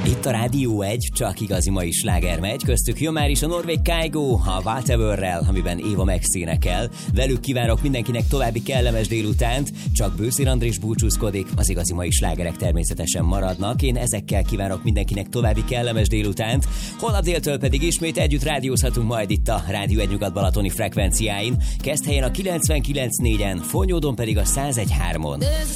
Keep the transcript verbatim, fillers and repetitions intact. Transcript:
Itt a Rádió egy, csak igazi mai sláger megy, köztük jön már is a norvég Kygo, a Whateverrel, amiben Éva Max énekel. Velük kívánok mindenkinek további kellemes délutánt, csak Bőszér Andrés búcsúzkodik, az igazi mai slágerek természetesen maradnak. Én ezekkel kívánok mindenkinek további kellemes délutánt, holnap déltől pedig ismét együtt rádiózhatunk majd itt a Rádió egy nyugat-balatoni frekvenciáin. Kezdhelyen a kilencvenkilenc négyen, Fonyódon pedig a száz egy hármon.